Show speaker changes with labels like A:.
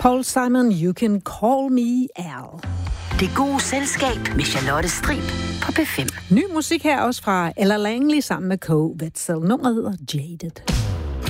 A: Paul Simon, You Can Call Me Al.
B: Det gode selskab med Charlotte Strib på P5.
A: Ny musik her også fra Ella Langley sammen med Coe Wetzel. Nummeret hedder Jaded.